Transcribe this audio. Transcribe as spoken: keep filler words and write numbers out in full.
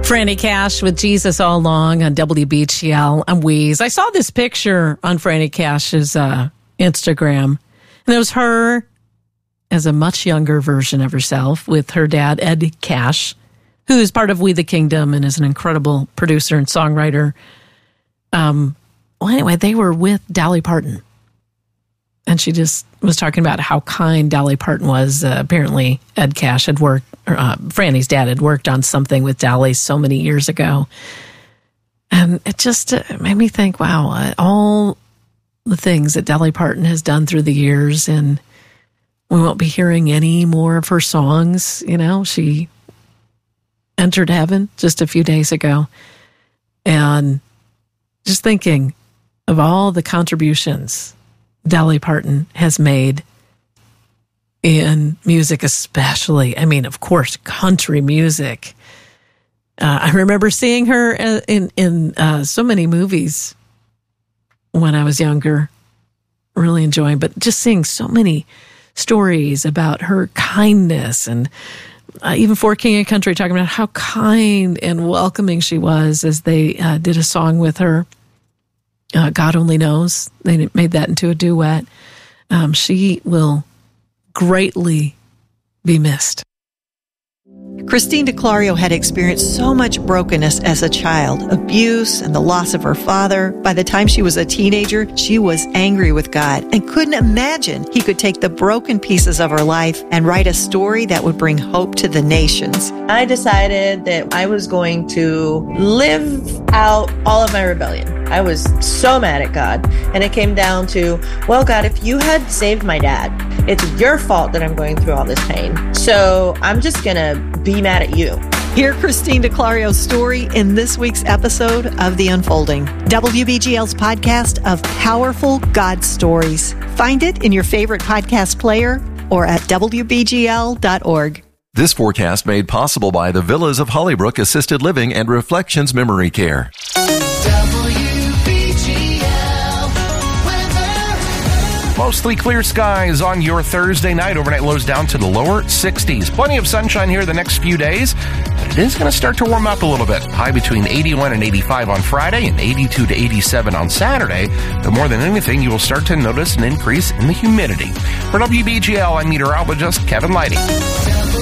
Franny Cash with Jesus All Along on W B G L. I'm Wheeze. I saw this picture on Franny Cash's uh, Instagram, and it was her as a much younger version of herself with her dad, Ed Cash, who is part of We the Kingdom and is an incredible producer and songwriter. Um, well, anyway, they were with Dolly Parton. And she just was talking about how kind Dolly Parton was. Uh, apparently, Ed Cash had worked, or, uh, Franny's dad had worked on something with Dolly so many years ago. And it just uh, made me think, wow, uh, all the things that Dolly Parton has done through the years, and we won't be hearing any more of her songs. You know, she entered heaven just a few days ago. And just thinking of all the contributions Dolly Parton has made in music, especially. I mean, of course, country music. Uh, I remember seeing her in in uh, so many movies when I was younger, really enjoying, but just seeing so many stories about her kindness, and uh, even for King and Country, talking about how kind and welcoming she was as they uh, did a song with her. Uh, God Only Knows. They made that into a duet. Um, she will greatly be missed. Christine DeClario had experienced so much brokenness as a child, abuse and the loss of her father. By the time she was a teenager, she was angry with God and couldn't imagine He could take the broken pieces of her life and write a story that would bring hope to the nations. I decided that I was going to live out all of my rebellion. I was so mad at God, and it came down to, well, God, if you had saved my dad, it's your fault that I'm going through all this pain. So I'm just going to be mad at you. Hear Christine DeClario's story in this week's episode of The Unfolding, W B G L's podcast of powerful God stories. Find it in your favorite podcast player or at W B G L dot org. This forecast made possible by the Villas of Hollybrook Assisted Living and Reflections Memory Care. Mostly clear skies on your Thursday night. Overnight lows down to the lower sixties. Plenty of sunshine here the next few days, but it is going to start to warm up a little bit. High between eighty-one and eighty-five on Friday and eighty-two to eighty-seven on Saturday. But more than anything, you will start to notice an increase in the humidity. For W B G L, I'm meteorologist Kevin Lighty.